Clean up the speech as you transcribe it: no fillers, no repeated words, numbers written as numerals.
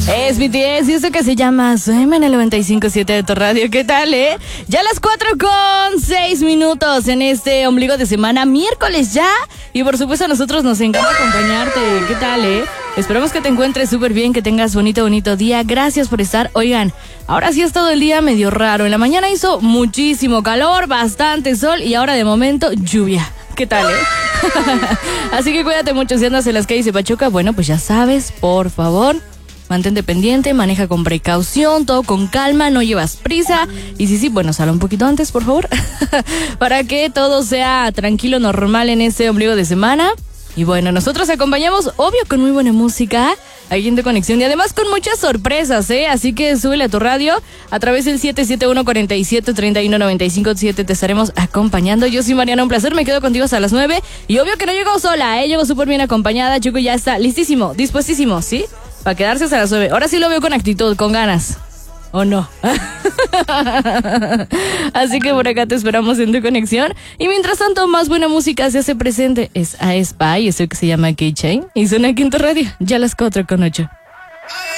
Es BTS y esto que se llama Suena en el 95.7 de tu radio. ¿Qué tal, Ya las 4:06 en este ombligo de semana, miércoles ya. Y por supuesto a nosotros nos encanta acompañarte. ¿Qué tal, Esperamos que te encuentres súper bien, que tengas bonito día. Gracias por estar. Oigan, ahora sí es todo el día medio raro. En la mañana hizo muchísimo calor, bastante sol y ahora de momento lluvia. ¿Qué tal, Así que cuídate mucho si andas en las calles de Pachuca. Bueno, pues ya sabes, por favor, mantente pendiente, maneja con precaución, todo con calma, no llevas prisa. Y sí, bueno, sal un poquito antes, por favor, para que todo sea tranquilo, normal en este ombligo de semana. Y bueno, nosotros acompañamos, obvio, con muy buena música aquí en Tu Conexión y además con muchas sorpresas, Así que súbele a tu radio a través del 771-47-31-95-7. Te estaremos acompañando. Yo soy Mariana, un placer, me quedo contigo hasta las 9. Y obvio que no llego sola, Llego súper bien acompañada. Chuco ya está listísimo, dispuestísimo, ¿sí? Para quedarse hasta las 9. Ahora sí lo veo con actitud, con ganas. ¿O no? Así que por acá te esperamos en Tu Conexión. Y mientras tanto, más buena música se hace presente. Es aespa y eso que se llama K-Chain. Y suena aquí en tu radio, ya a las 4:08.